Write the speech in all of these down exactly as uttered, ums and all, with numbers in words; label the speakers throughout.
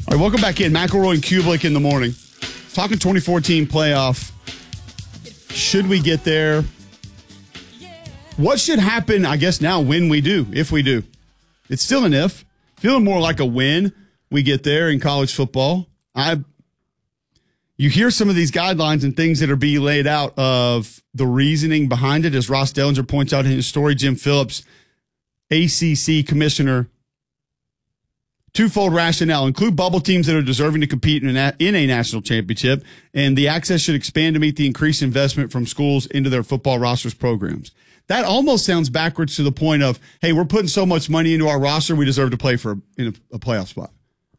Speaker 1: All right, welcome back in. McElroy and Kublik in the morning. Talking twenty fourteen playoff. Should we get there? What should happen, I guess, now when we do, if we do? It's still an if. Feeling more like a win we get there in college football. I, you hear some of these guidelines and things that are being laid out of the reasoning behind it. As Ross Dellinger points out in his story, Jim Phillips, A C C commissioner, twofold rationale. Include bubble teams that are deserving to compete in a, in a national championship, and the access should expand to meet the increased investment from schools into their football rosters programs. That almost sounds backwards to the point of, hey, we're putting so much money into our roster, we deserve to play for a, in a, a playoff spot.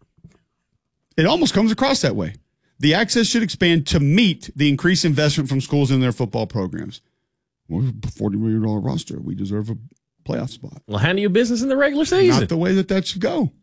Speaker 1: It almost comes across that way. The access should expand to meet the increased investment from schools in their football programs. We're a forty million dollars roster. We deserve a playoff spot.
Speaker 2: Well, handle your business in the regular season.
Speaker 1: Not the way that that should go.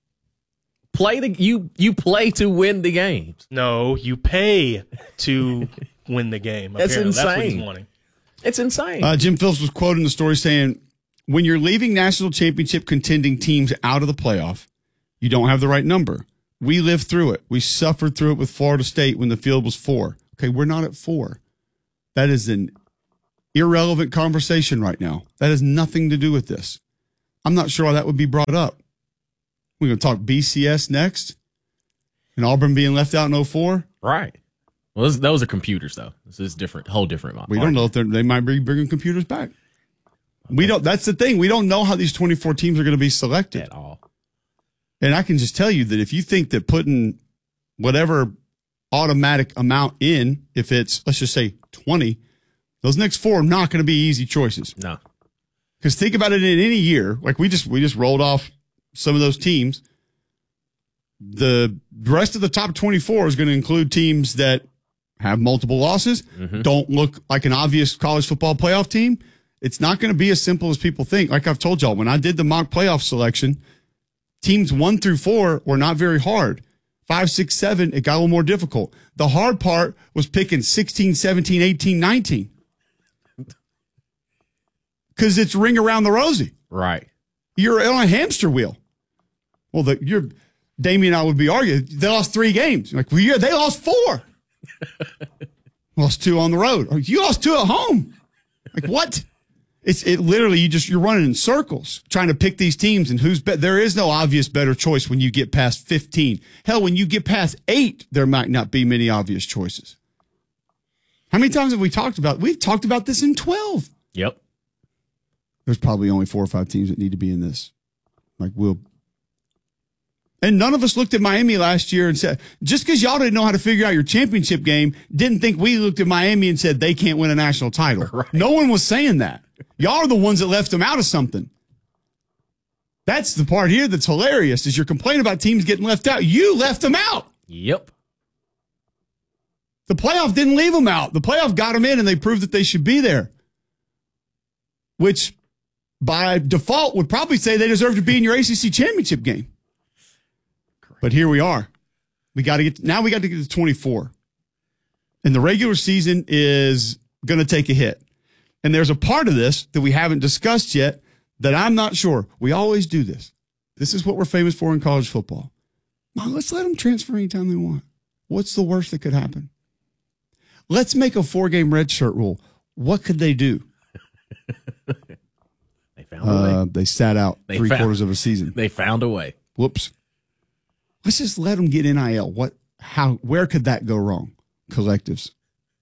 Speaker 2: Play the you you play to win the games.
Speaker 3: No, you pay to win the game.
Speaker 2: That's
Speaker 3: Apparently.
Speaker 2: insane.
Speaker 3: That's what he's wanting.
Speaker 2: It's insane.
Speaker 1: Uh, Jim Phillips was quoted in the story saying, when you're leaving national championship contending teams out of the playoff, you don't have the right number. We lived through it. We suffered through it with Florida State when the field was four. Okay, we're not at four. That is an irrelevant conversation right now. That has nothing to do with this. I'm not sure why that would be brought up. We're going to talk B C S next and Auburn being left out in oh four.
Speaker 2: Right. Well, those, those are computers, though. This is different, whole different.
Speaker 1: We don't know if they might be bringing computers back. Okay. We don't. That's the thing. We don't know how these twenty-four teams are going to be selected
Speaker 2: at all.
Speaker 1: And I can just tell you that if you think that putting whatever automatic amount in, if it's, let's just say twenty, those next four are not going to be easy choices.
Speaker 2: No.
Speaker 1: Because think about it in any year. Like we just we just rolled off some of those teams. The rest of the top twenty-four is going to include teams that have multiple losses, mm-hmm. don't look like an obvious college football playoff team. It's not going to be as simple as people think. Like I've told y'all, when I did the mock playoff selection, teams one through four were not very hard. Five, six, seven, it got a little more difficult. The hard part was picking sixteen, seventeen, eighteen, nineteen. Because it's ring around the rosy.
Speaker 2: Right.
Speaker 1: You're on a hamster wheel. Well, the, you're, Damien and I would be arguing. They lost three games. Like, well, yeah, they lost four. Lost two on the road. You lost two at home. Like, what? It's it literally, you just, you're running in circles trying to pick these teams and who's better. There is no obvious better choice when you get past fifteen. Hell, when you get past eight, there might not be many obvious choices. How many times have we talked about, we've talked about this in twelve.
Speaker 2: Yep.
Speaker 1: There's probably only four or five teams that need to be in this. Like, we'll, and none of us looked at Miami last year and said, just because y'all didn't know how to figure out your championship game, didn't think we looked at Miami and said they can't win a national title. Right. No one was saying that. Y'all are the ones that left them out of something. That's the part here that's hilarious, is you're complaining about teams getting left out. You left them out.
Speaker 2: Yep.
Speaker 1: The playoff didn't leave them out. The playoff got them in, and they proved that they should be there. Which, by default, would probably say they deserve to be in your A C C championship game. But here we are. We got to get now. We got to get to twenty-four, and the regular season is going to take a hit. And there's a part of this that we haven't discussed yet that I'm not sure. We always do this. This is what we're famous for in college football. Now, let's let them transfer anytime they want. What's the worst that could happen? Let's make a four-game redshirt rule. What could they do?
Speaker 2: They found a way.
Speaker 1: Uh, they sat out
Speaker 2: they
Speaker 1: three
Speaker 2: found,
Speaker 1: quarters of a season.
Speaker 2: They found a way.
Speaker 1: Whoops. Let's just let them get N I L. What? How? Where could that go wrong? Collectives.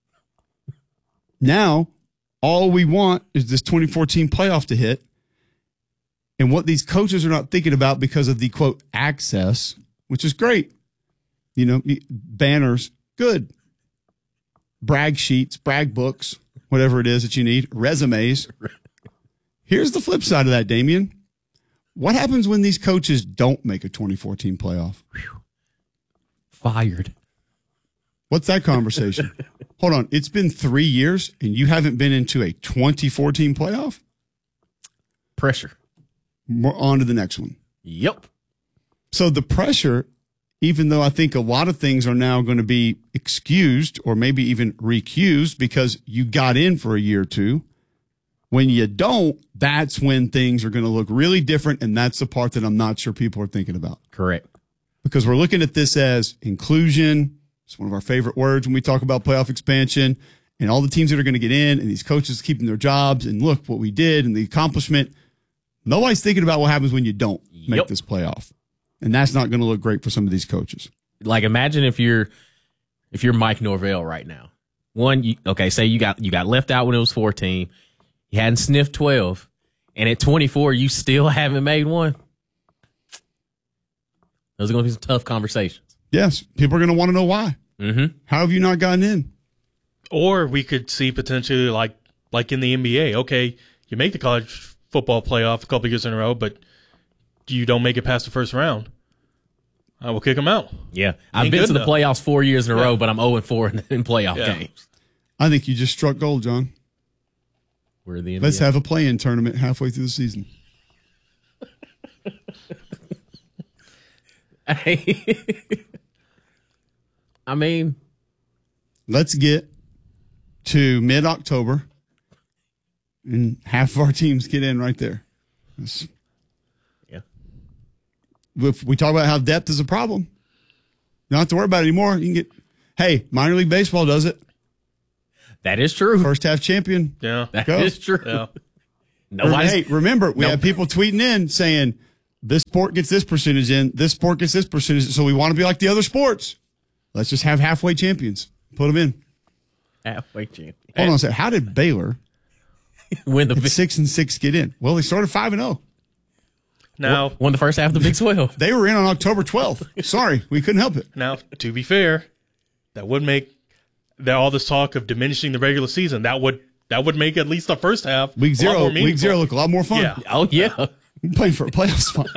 Speaker 1: Now, all we want is this twenty fourteen playoff to hit. And what these coaches are not thinking about because of the, quote, access, which is great. You know, banners, good. Brag sheets, brag books, whatever it is that you need, resumes. Here's the flip side of that, Damien. What happens when these coaches don't make a twenty fourteen playoff?
Speaker 2: Fired.
Speaker 1: What's that conversation? Hold on. It's been three years and you haven't been into a twenty fourteen playoff?
Speaker 2: Pressure.
Speaker 1: We're on to the next one.
Speaker 2: Yep.
Speaker 1: So the pressure, even though I think a lot of things are now going to be excused or maybe even recused because you got in for a year or two, when you don't, that's when things are going to look really different, and that's the part that I'm not sure people are thinking about.
Speaker 2: Correct.
Speaker 1: because we're looking at this as inclusion. It's one of our favorite words when we talk about playoff expansion and all the teams that are going to get in and these coaches keeping their jobs and look what we did and the accomplishment. Nobody's thinking about what happens when you don't make
Speaker 2: Yep.
Speaker 1: this playoff. And that's not going to look great for some of these coaches.
Speaker 2: Like, imagine if you're if you're Mike Norvell right now. One, you, okay, say you got you got left out when it was fourteen. You hadn't sniffed twelve, and at twenty-four, you still haven't made one. Those are going to be some tough conversations.
Speaker 1: Yes, people are going to want to know why.
Speaker 2: Mm-hmm.
Speaker 1: How have you not gotten in?
Speaker 3: Or we could see potentially like like in the N B A. Okay, you make the college football playoff a couple years in a row, but you don't make it past the first round. I will kick them out.
Speaker 2: Yeah, I've
Speaker 3: Ain't
Speaker 2: been
Speaker 3: good
Speaker 2: to the
Speaker 3: enough.
Speaker 2: playoffs four years in a
Speaker 3: Yeah.
Speaker 2: row, but I'm oh and four in, in playoff
Speaker 3: Yeah.
Speaker 2: games.
Speaker 1: I think you just struck gold, John.
Speaker 2: We're the N B A.
Speaker 1: Let's have a play-in tournament halfway through the season.
Speaker 2: I mean,
Speaker 1: Let's get to mid-October, and half of our teams get in right there. That's-
Speaker 2: yeah.
Speaker 1: If we talk about how depth is a problem, you don't have to worry about it anymore. You can get, hey, minor league baseball does it.
Speaker 2: That is true.
Speaker 1: First half champion.
Speaker 3: Yeah.
Speaker 2: That
Speaker 1: go.
Speaker 2: is true.
Speaker 3: Yeah.
Speaker 2: Nobody's,
Speaker 1: Hey, remember, we
Speaker 2: Nope.
Speaker 1: have people tweeting in saying this sport gets this percentage in, this sport gets this percentage. So we want to be like the other sports. Let's just have halfway champions. Put them in.
Speaker 2: halfway champion.
Speaker 1: Hold on a second. How did Baylor
Speaker 2: Win the
Speaker 1: at
Speaker 2: big,
Speaker 1: six and six get in? Well, they started five and zero.
Speaker 3: Now,
Speaker 2: won the first half of the Big twelve.
Speaker 1: They were in on October twelfth. Sorry, we couldn't help it.
Speaker 3: now, to be fair, that would make that all this talk of diminishing the regular season. That would that would make at least the first half
Speaker 1: Week
Speaker 3: a lot
Speaker 1: zero,
Speaker 3: more
Speaker 1: week
Speaker 3: meaningful.
Speaker 1: zero look a lot more fun.
Speaker 3: Yeah,
Speaker 2: Oh yeah,
Speaker 1: We're playing for a playoff spot.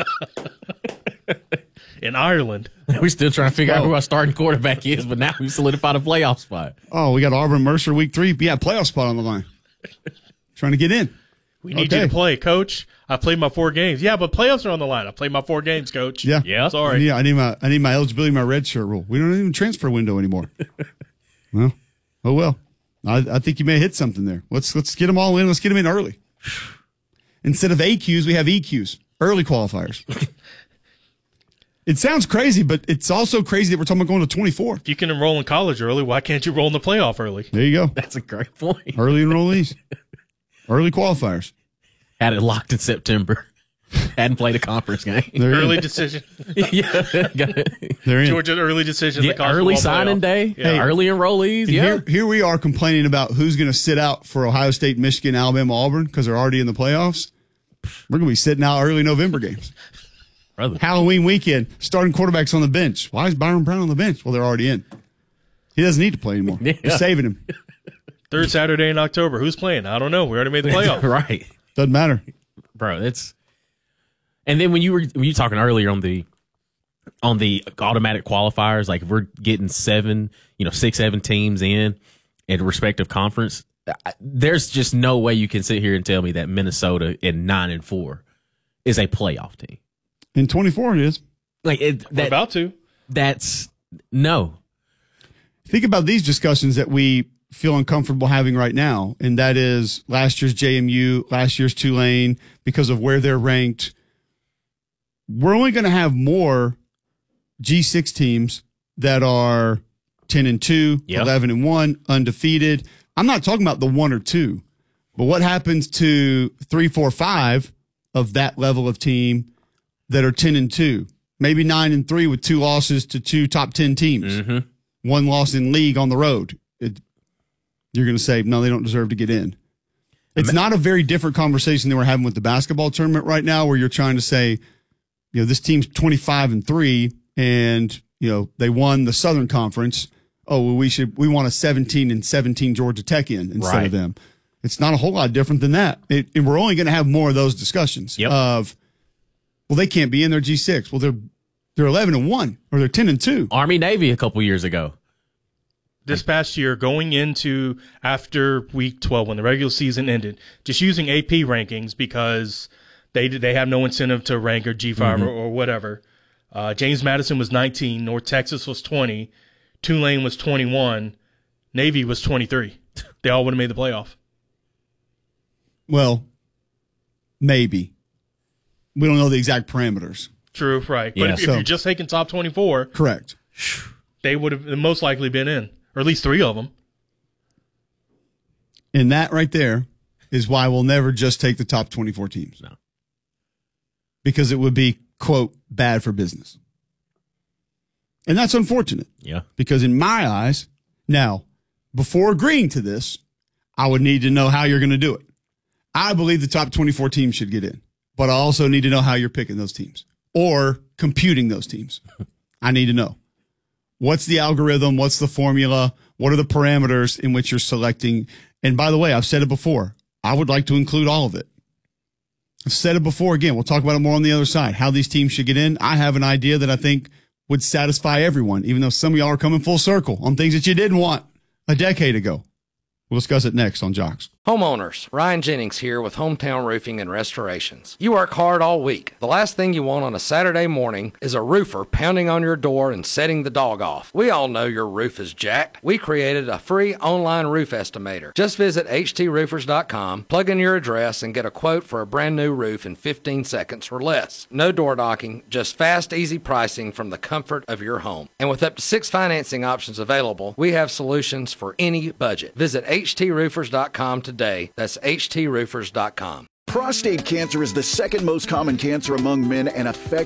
Speaker 3: in Ireland.
Speaker 2: we're still trying to figure out
Speaker 1: Oh.
Speaker 2: who our starting quarterback is, but now we've solidified a playoff spot.
Speaker 1: Oh, we got Auburn Mercer week three. Yeah, playoff spot on the line. Trying to get in.
Speaker 3: We need
Speaker 1: Okay.
Speaker 3: you to play, Coach. I played my four games. Yeah, but playoffs are on the line. I played my four games, Coach.
Speaker 1: Yeah.
Speaker 2: Yeah.
Speaker 1: I
Speaker 3: Sorry.
Speaker 1: need, I need my I need my eligibility, my red shirt rule. We don't even transfer window anymore. Well, oh well. I, I think you may hit something there. Let's let's get them all in. Let's get them in early. Instead of A Qs, we have E Qs, early qualifiers. It sounds crazy, but it's also crazy that we're talking about going to twenty-four.
Speaker 3: If you can enroll in college early, why can't you roll in the playoff early?
Speaker 1: There you go.
Speaker 2: That's a great point.
Speaker 1: Early enrollees, early qualifiers.
Speaker 2: Had it locked in September. Hadn't played a conference game.
Speaker 1: They're
Speaker 3: Early
Speaker 1: in.
Speaker 3: decision.
Speaker 2: yeah, got it.
Speaker 1: They're in.
Speaker 3: Georgia's early decision.
Speaker 2: Yeah,
Speaker 3: the college
Speaker 2: early
Speaker 3: football
Speaker 2: signing
Speaker 3: playoff.
Speaker 2: day.
Speaker 3: Yeah.
Speaker 2: Early enrollees.
Speaker 1: And
Speaker 2: Yeah.
Speaker 1: Here, here we are complaining about who's going to sit out for Ohio State, Michigan, Alabama, Auburn because they're already in the playoffs. We're going to be sitting out early November games.
Speaker 2: Brother.
Speaker 1: Halloween weekend, starting quarterbacks on the bench. Why is Byron Brown on the bench? Well, they're already in. He doesn't need to play anymore.
Speaker 2: Yeah.
Speaker 1: We're saving him.
Speaker 3: Third Saturday in October. Who's playing? I don't know. We already made the playoff.
Speaker 2: Right.
Speaker 1: Doesn't matter.
Speaker 2: Bro, that's and then when you were when you were talking earlier on the on the automatic qualifiers, like if we're getting seven, you know, six, seven teams in at a respective conference, I- there's just no way you can sit here and tell me that Minnesota in nine and four is a playoff team.
Speaker 1: In twenty-four, it is.
Speaker 2: Like it,
Speaker 3: We're
Speaker 2: that,
Speaker 3: about to.
Speaker 2: that's no.
Speaker 1: Think about these discussions that we feel uncomfortable having right now, and that is last year's J M U, last year's Tulane, because of where they're ranked. We're only going to have more G six teams that are ten and two,
Speaker 2: Yep.
Speaker 1: eleven and one, undefeated. I'm not talking about the one or two, but what happens to three, four, five of that level of team that are ten and two, maybe nine and three with two losses to two top ten teams,
Speaker 2: Mm-hmm.
Speaker 1: one loss in league on the road. It, you're going to say, no, they don't deserve to get in. It's not a very different conversation than we're having with the basketball tournament right now, where you're trying to say, you know, this team's twenty-five and three, and you know they won the Southern Conference. Oh, well, we should we want a seventeen and seventeen Georgia Tech in instead
Speaker 2: Right.
Speaker 1: of them. It's not a whole lot different than that, it, and we're only going to have more of those discussions.
Speaker 2: Yep.
Speaker 1: Of, well, they can't be in their G six. Well, they're they're eleven and one, or they're ten and two.
Speaker 2: Army Navy a couple years ago.
Speaker 3: This past year, going into after week twelve, when the regular season ended, just using A P rankings because they they have no incentive to rank or G five
Speaker 2: Mm-hmm.
Speaker 3: or, or whatever. Uh, James Madison was nineteen, North Texas was twenty, Tulane was twenty-one, Navy was twenty-three. They all would have made the playoff.
Speaker 1: Well, maybe. We don't know the exact parameters.
Speaker 3: True, right. But
Speaker 2: Yeah.
Speaker 3: if, if
Speaker 1: So-
Speaker 3: you're just taking top twenty-four,
Speaker 1: Correct.
Speaker 3: they would have most likely been in, or at least three of them.
Speaker 1: And that right there is why we'll never just take the top twenty-four teams.
Speaker 2: No.
Speaker 1: Because it would be, quote, bad for business. And that's unfortunate.
Speaker 2: Yeah.
Speaker 1: Because in my eyes, now, before agreeing to this, I would need to know how you're going to do it. I believe the top twenty-four teams should get in, but I also need to know how you're picking those teams or computing those teams. I need to know. What's the algorithm? What's the formula? What are the parameters in which you're selecting? And by the way, I've said it before. I would like to include all of it. I've said it before. Again, we'll talk about it more on the other side, how these teams should get in. I have an idea that I think would satisfy everyone, even though some of y'all are coming full circle on things that you didn't want a decade ago. We'll discuss it next on Jocks.
Speaker 4: Homeowners, Ryan Jennings here with Hometown Roofing and Restorations. You work hard all week. The last thing you want on a Saturday morning is a roofer pounding on your door and setting the dog off. We all know your roof is jacked. We created a free online roof estimator. Just visit h t roofers dot com, plug in your address, and get a quote for a brand new roof in fifteen seconds or less. No door knocking, just fast, easy pricing from the comfort of your home. And with up to six financing options available, we have solutions for any budget. Visit h t roofers dot com today. That's h t roofers dot com.
Speaker 5: Prostate cancer is the second most common cancer among men and affects